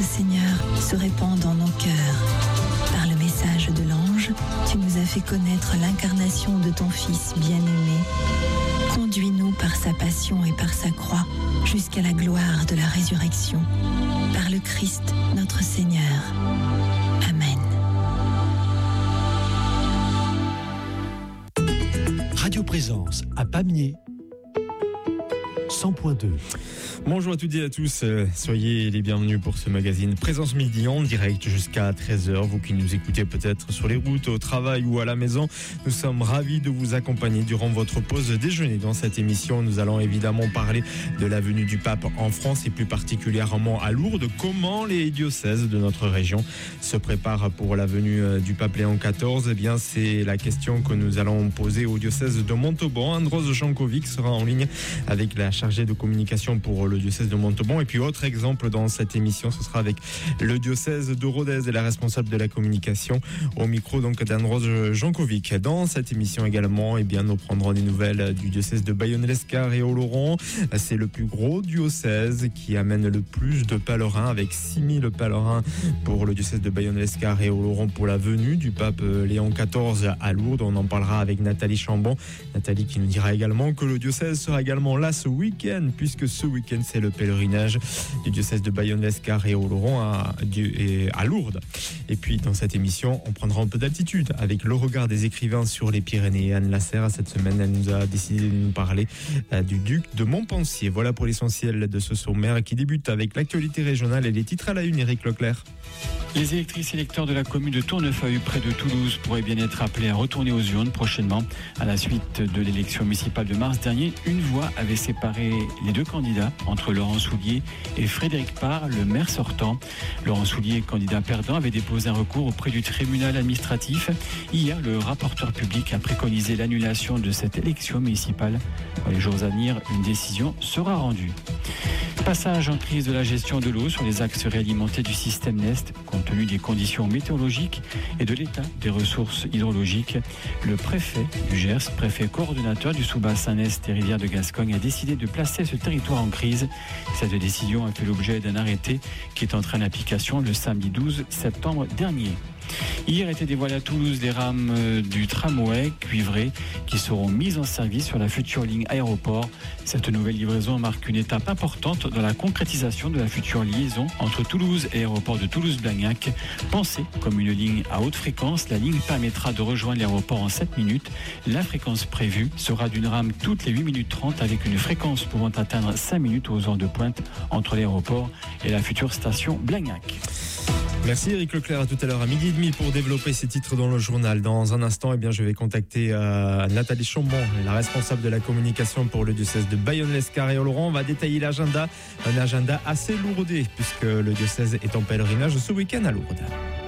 Seigneur, se répand dans nos cœurs. Par le message de l'ange, tu nous as fait connaître l'incarnation de ton Fils bien-aimé. Conduis-nous par sa passion et par sa croix jusqu'à la gloire de la résurrection. Par le Christ, notre Seigneur. Amen. Radio Présence à Pamiers, 100.2. Bonjour à toutes et à tous, soyez les bienvenus pour ce magazine Présence Midi en direct jusqu'à 13h. Vous qui nous écoutez peut-être sur les routes, au travail ou à la maison, nous sommes ravis de vous accompagner durant votre pause déjeuner. Dans cette émission, nous allons évidemment parler de la venue du pape en France et plus particulièrement à Lourdes. Comment les diocèses de notre région se préparent pour la venue du pape Léon XIV? Eh bien, c'est la question que nous allons poser au diocèse de Montauban. Andros Jankovic sera en ligne avec la chargée de communication pour le diocèse de Montauban. Et puis autre exemple dans cette émission, ce sera avec le diocèse de Rodez et la responsable de la communication au micro donc d'Andros Jankovic. Dans cette émission également, eh bien, nous prendrons des nouvelles du diocèse de Bayonne-Lescar et Oloron. C'est le plus gros diocèse qui amène le plus de pèlerins, avec 6000 pèlerins pour le diocèse de Bayonne-Lescar et Oloron pour la venue du pape Léon XIV à Lourdes. On en parlera avec Nathalie Chambon. Nathalie qui nous dira également que le diocèse sera également là ce week-end, puisque ce week-end c'est le pèlerinage du diocèse de Bayonne-Lescar et Oloron à Lourdes. Et puis dans cette émission, on prendra un peu d'altitude avec le regard des écrivains sur les Pyrénées. Anne Lasserre, cette semaine, elle nous a décidé de nous parler du duc de Montpensier. Voilà pour l'essentiel de ce sommaire qui débute avec l'actualité régionale et les titres à la une. Éric Leclerc. Les électrices et électeurs de la commune de Tournefeuille, près de Toulouse, pourraient bien être appelés à retourner aux urnes prochainement. À la suite de l'élection municipale de mars dernier, une voix avait séparé les deux candidats entre Laurent Soulier et Frédéric Parr, le maire sortant. Laurent Soulier, candidat perdant, avait déposé un recours auprès du tribunal administratif. Hier, le rapporteur public a préconisé l'annulation de cette élection municipale. Dans les jours à venir, une décision sera rendue. Passage en crise de la gestion de l'eau sur les axes réalimentés du système Nest, compte tenu des conditions météorologiques et de l'état des ressources hydrologiques. Le préfet du Gers, préfet coordonnateur du sous-bassin Nest et rivière de Gascogne, a décidé de placer ce territoire en crise. Cette décision a fait l'objet d'un arrêté qui est entré en application le samedi 12 septembre dernier. Hier étaient dévoilées à Toulouse des rames du tramway cuivré qui seront mises en service sur la future ligne aéroport. Cette nouvelle livraison marque une étape importante dans la concrétisation de la future liaison entre Toulouse et l'aéroport de Toulouse-Blagnac. Pensée comme une ligne à haute fréquence, la ligne permettra de rejoindre l'aéroport en 7 minutes. La fréquence prévue sera d'une rame toutes les 8 minutes 30 avec une fréquence pouvant atteindre 5 minutes aux heures de pointe entre l'aéroport et la future station Blagnac. Merci Éric Leclerc, à tout à l'heure à 12h30 pour développer ces titres dans le journal. Dans un instant, eh bien, je vais contacter Nathalie Chambon, la responsable de la communication pour le diocèse de Bayonne-Lescar et Oloron. On va détailler l'agenda, un agenda assez lourdé puisque le diocèse est en pèlerinage ce week-end à Lourdes.